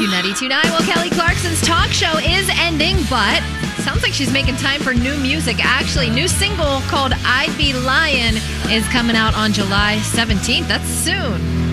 Q92.9. Well, Kelly Clarkson's talk show is ending, but sounds like she's making time for new music. Actually, new single called I'd Be Lying is coming out on July 17th. That's soon.